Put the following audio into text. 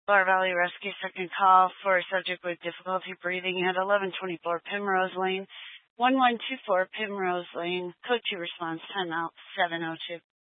Bar Valley Rescue, second call for a subject with difficulty breathing at 1124 Primrose Lane, 1124 Primrose Lane. Code 2 response, 10 out, 702.